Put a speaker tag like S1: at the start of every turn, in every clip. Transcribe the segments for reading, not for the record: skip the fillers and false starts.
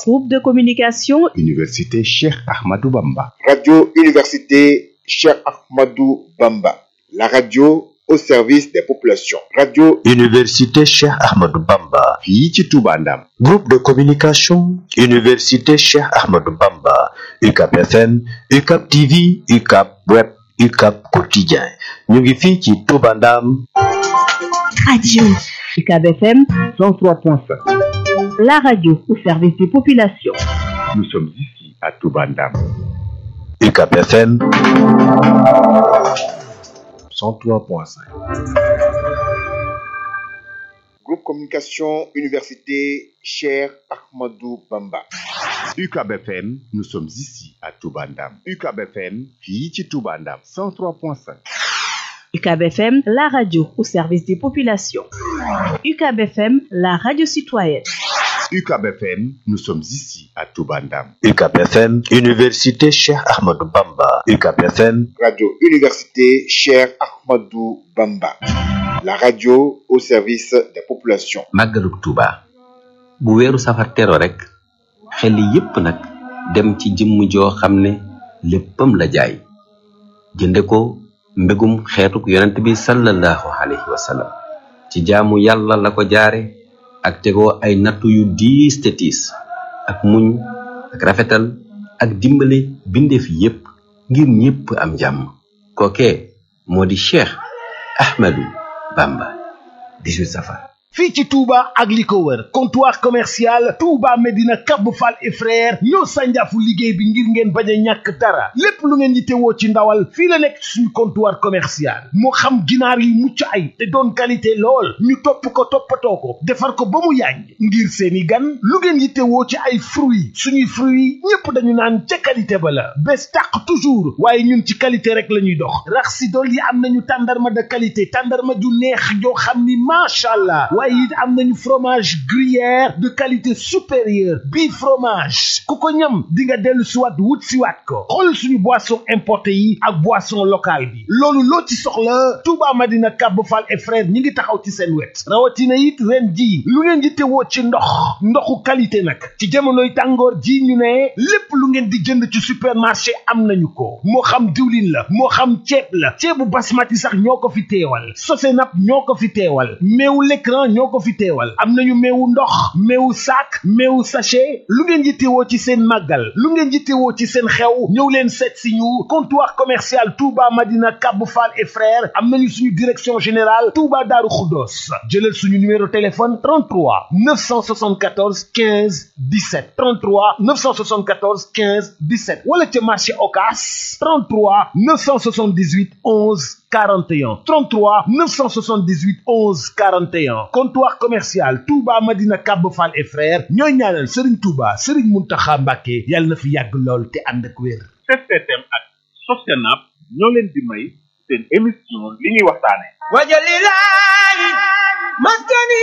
S1: Groupe de communication
S2: Université Cheikh Ahmadou Bamba.
S3: Radio Université Cheikh Ahmadou Bamba. La radio au service des populations. Radio
S4: Université Cheikh Ahmadou Bamba.
S2: fii ci Touba Ndam.
S4: Groupe de communication Université Cheikh Ahmadou Bamba. UCAP FM, UCAP TV, UCAP Web, UCAP Quotidien. ñu ngi fii ci Touba Ndam.
S1: Radio UCAB FM
S2: 103.5.
S1: la radio au service des populations.
S2: Nous sommes ici à Touba Ndam.
S4: UCAP FM
S2: 103.5.
S3: Groupe Communication Université Cheikh Ahmadou Bamba.
S2: UCAB FM, nous sommes ici à Touba Ndam. UCAB FM, fii ci Touba Ndam. 103.5.
S1: UCAB FM, la radio au service des populations. UCAB FM, la radio citoyenne.
S2: UCAB FM, nous sommes ici à Touba Ndam.
S4: UCAP FM, Université Cheikh Ahmadou Bamba. UCAP FM,
S3: Radio Université Cheikh Ahmadou Bamba. La radio au service des populations.
S5: màggalug Tuuba bu weeru safar tero rek xel yépp nag dem ci jëmm joo xam ne léppam la jaay jënde ko mbégum xeetuk yonent bi sallallahu alayhi wa sallam ci jaamu yàlla la ko jaare ak tegoo ay nattu yu diis te tiis ak muñ ak rafetal ak dimbale bindeef yépp ngir ñépp am jàmm kookee moo di Cheikh Ahmadou Bamba 18 safar.
S6: fii ci Touba ak li ko wër comptoir commercial Touba Medina Kab Fall et frère ñoo sànjaafu liggéey bi ngir ngeen bañ a ñàkk dara lépp lu ngeen yittewoo ci ndawal fii la nekk suñu comptoir commercial moo xam ginaar yu mucc ay te doon qualité lool ñu topp ko toppatoo ko defar ko ba mu yàññ ngir seeni gan lu ngeen yittewoo ci ay fruits suñuy fruits ñépp dañu naan ca qualité ba la bés tàq toujours waaye ñun ci qualité rek la ñuy dox rax si dool yi am nañu tàndarma de qualité tàndarma ju neex joo xam ni macha allah waaye it am nañu fromage gruyère de qualité supérieure bii fromage ku ko ñam di nga dellu siwaat wut siwaat ko xool suñu boisson importé yi ak boisson locale bi loolu loo ci soxla Touba Madina Kab Fall et frère ñi ngi taxaw ci seen wet rawatina it ren ji lu ngeen di tewoo ci ndoxu qualité nag ci jamonoy tàngoor ji ñu ne lépp lu ngeen di jënd ci supermarché am nañu ko moo xam diwlin la moo xam ceeb la ceebu basmati sax ñoo ko fi teewal Sosenap ñoo ko fi teewal meewu l'écran ñoo ko fi teewal am nañu meewu ndox meewu sac meewu sachet lu ngeen yittewoo ci seen màggal lu ngeen yittewoo ci seen xew ñëw leen seet si ñu comptoir commercial Touba Madina Kab Fall et frères am nañu suñu direction générale Touba Darou Khoudoss jëlal suñu numéro téléphone 33 974 15 17 33 974 15 17 wala ca marché Ocass 33 978 11 41 33 978 11 41 comptoir commercial Touba Madina Kab Fall et frères ñooy ñaanal Serigne Touba Serigne Mountakha Mbacké yàlla na fi yàgg lool te ànd ak wér.
S7: STM ak Sosenap ñoo leen di may seen émission li ñuy waxtaane
S8: wajalilahi maskani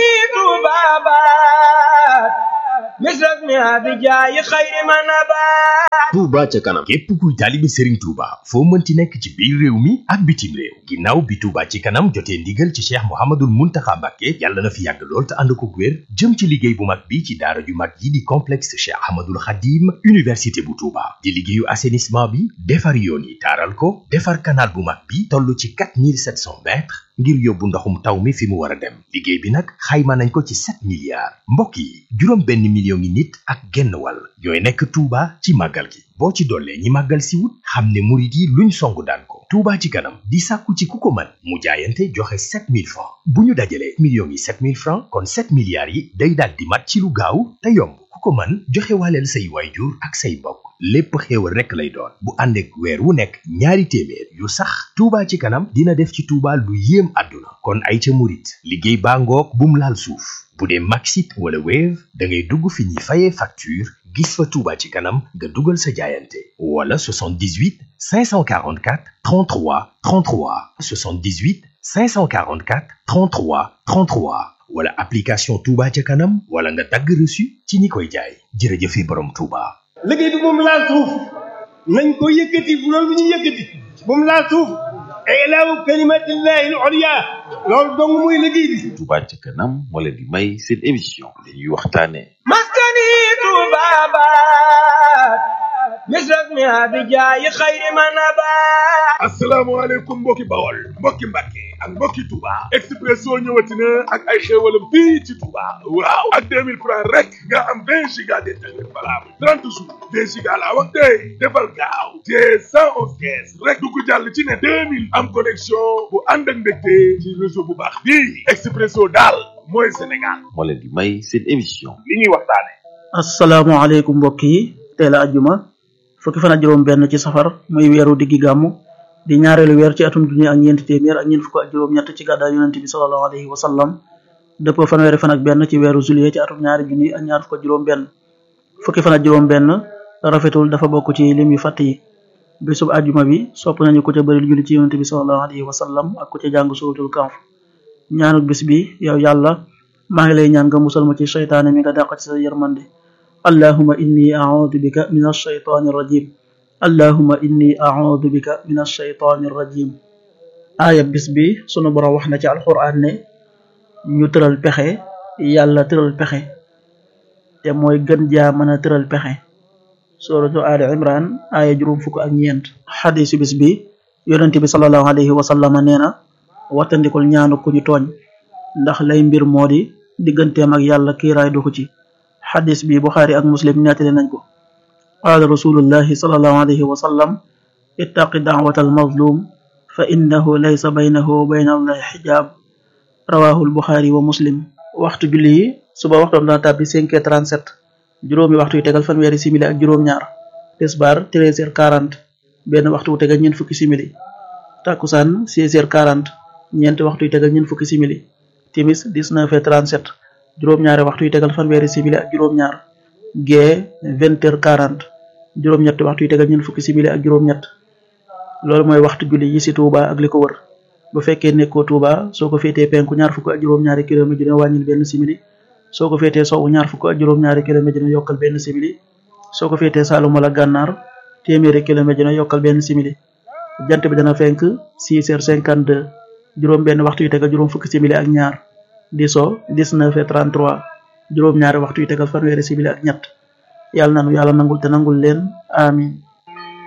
S8: tubabat misras mi abijaayi xayri manabat
S6: Touba ca kanam képp kuy taalibe Serigne Touba foo mënti nekk ci biir réew mi ak bitim réew ginnaaw bi Touba ci kanam jotee ndigal ci Cheikh Mouhamadoul Mountakha Mbacké yàlla na fi yàgg lool te ànd ko wér jëm ci liggéey bu mag bi ci daara ju mag yi di complexe Cheikh Ahmadoul Khadim université bu Touba di liggéeyu assainissement bi defar yoon yi taaral ko defar canal bu mag bi toll ci 4700 mètres ngir yóbbu ndoxum taw mi fi mu war a dem liggéey bi nag xayma nañ ko ci 7 milliards mbokk yi juróom benn million ngi nit ak genn wàll ñooy nekk Touba ci màggal gi boo ci dollee ñi màggal si wut xam ne murit yi luñ songu daan ko Touba ci kanam di sàkku ci ku ko mën mu jaayante joxe 7000 francs bu ñu dajalee millions yi 7000 francs kon 7 milliards yi day daal di mat ci lu gaaw te yomb ku ko mën joxe waaleel say waayjur ak say mbokk lépp xéewal rekk lay doon bu ànd ak weer wu nekk ñaari téeméer yu sax Touba ci kanam dina def ci Touba lu yéem àdduna kon ay ca murit liggéey baa ngoog bum laal suuf bu dee Maxit wala Wave da ngay dugg fi ñuy fayee facture gis fa Touba ci kanam nga dugal sa jaayante wala 78 544 33 33 78 544 33 33 wala application Touba ca kanam wala nga dagg reçu ci ñi koy jaay jërëjëfe borom Touba.
S9: liggéey bi moom laal suuf nañ ko yëkkati bu loolu bu ñu yëkkati moom laal suuf ilaahu kalimatillahi al-ulya loolu dong muy liggéey bi.
S10: Touba ca kanam moo leen di may seen émission li ñuy waxtaane
S8: maskani بابات مثل اسمها بجاي خير من نبات
S10: asalaamaaleykum mbokki Bawol mbokki Mbàkke ak mbokki Touba Expresso ñëwati na ak ay xéewalam fii ci Touba waaw ak 2000 francs rek nga am 20 giga d'internet valable 30 jours 20 giga laa wax tey defal gaaw te 111 kees rek dugg jàll ci ne 2000 am connexion bu ànd ak ndégte ci réseau bu baax bii Expresso daal mooy Sénégal
S5: moo leen di may seen émission
S7: li ñuy waxtaane
S11: asalaamaaleykum mbokk yi tey la ajjuma fukki fan ak juróom benn ci safar muy weeru diggi gàmmu di ñaareelu weer ci atum junni ak ñeenti téeméer ak ñeent fukk ak juróom ñett ci gàddaay yonente bi sallallahu alayhi wa sallam dëppoo fanweeri fan ak benn ci weeru juillet ci atum ñaari junni ak ñaar fukk ak juróom benn fukki fan ak juróom benn rafetul dafa bokk ci lim yu fàtt yi bisub ajjuma bi sopp nañu ko ca bëril julli ci yonente bi sallallahu alayhi wa sallam ak ku ca jàng suratul kahf ñaanuk bis bi yow yàlla maa ngi lay ñaan nga musal ma ci seytaane mi nga dàq ci sa yërmande allahumma inni a'udhu bika min ash-shaytani rajim allahumma inni a'udhu bika min ash-shaytani rajim aaya bis bi sunu borom wax na ci alquran ne ñu tëral pexe yàlla tëral pexe te mooy gën jaa mën a tëral pexe suratu ali imran aaya juróom fukk ak ñeent xadisu bis bi yonente bi sallallahu alayhi wa sallam nee na wattandikul ñaanu ku ñu tooñ ndax lay mbir moo di digganteem ak yàlla kiiraay du ko ci xadis bi buxaari ak muslim nettali nañ ko qaala rasulullahi sallallahu alayhi wa sallam ittaqi da'wata almazlum fa innahu laysa baynahu wa bayna allahi xijaab rawahul buxaari wa muslim waxtu julli yi suba waxtoom dana tàbbi 5h37 juróomi waxtu yu tegal fanweeri simili ak juróom-ñaar tisbaar 13h40 benn waxtu wu tegal ñeent fukki simili takkusaan 16h40 ñeenti waxtu yu tegal ñeent fukki simili timis 19h37 juróom-ñaari waxtu yu tegal fanweeri simili ak juróom-ñaar gee 20h40 juróom-ñetti waxtu yu tegal ñeent fukki simili ak juróom-ñett loolu mooy waxtu julli yi ci Touba ak li ko wër bu fekkee nekkoo Touba soo ko féetee penku ñaar fukk ak juróom-ñaari kilomètre dina wàññil benn simili soo ko féetee sowwu ñaar fukk ak juróom-ñaari kilomètre dina yokkal benn simili soo ko féetee Saalum wala Gànnaar téeméeri kilomètre dina yokkal benn simili jant bi dana fenk 6h52 juróom benn waxtu yu tegal juróom fukki simili ak ñaar di so 19h33 juróom ñaari waxtu yu tegal fanweeri simili ak ñett yàlla nanu yàlla nangul te nangul leen amin